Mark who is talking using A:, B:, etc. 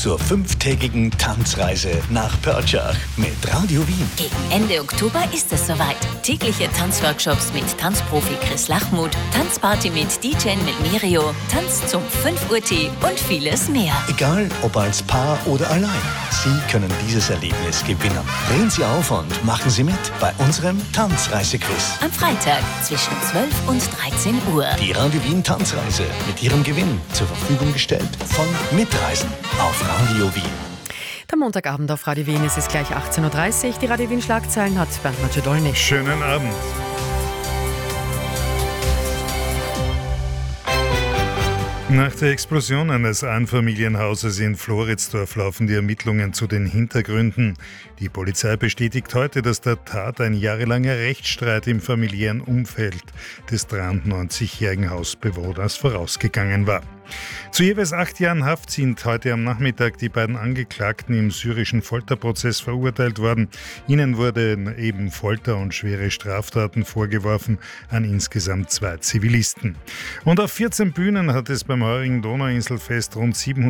A: zur 5-tägigen Tanzreise nach Pörtschach mit Radio Wien.
B: Gegen Ende Oktober ist es soweit. Tägliche Tanzworkshops mit Tanzprofi Chris Lachmuth, Tanzparty mit DJ Melmerio, Tanz zum 5 Uhr Tee und vieles mehr.
A: Egal ob als Paar oder allein, Sie können dieses Erlebnis gewinnen. Drehen Sie auf und machen Sie mit bei unserem Tanzreisequiz.
B: Am Freitag zwischen 12 und 13 Uhr.
A: Die Radio Wien Tanzreise mit Ihrem Gewinn zur Verfügung gestellt von Mitreisen auf Radio Wien.
C: Der Montagabend auf Radio Wien, es ist gleich 18.30 Uhr. Die Radio Wien Schlagzeilen hat Bernd Macedolny.
D: Schönen Abend. Nach der Explosion eines Einfamilienhauses in Floridsdorf laufen die Ermittlungen zu den Hintergründen. Die Polizei bestätigt heute, dass der Tat ein jahrelanger Rechtsstreit im familiären Umfeld des 93-jährigen Hausbewohners vorausgegangen war. Zu jeweils 8 Jahren Haft sind heute am Nachmittag die beiden Angeklagten im syrischen Folterprozess verurteilt worden. Ihnen wurden eben Folter und schwere Straftaten vorgeworfen an insgesamt 2 Zivilisten. Und auf 14 Bühnen hat es beim heurigen Donauinselfest rund 700